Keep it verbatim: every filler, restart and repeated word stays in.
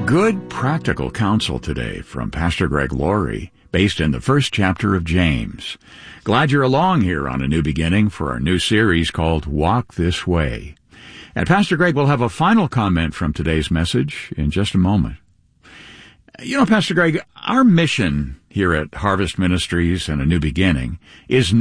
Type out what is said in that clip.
Good practical counsel today from Pastor Greg Laurie, based in the first chapter of James. Glad you're along here on A New Beginning for our new series called Walk This Way. And Pastor Greg will have a final comment from today's message in just a moment. You know, Pastor Greg, our mission here at Harvest Ministries and A New Beginning is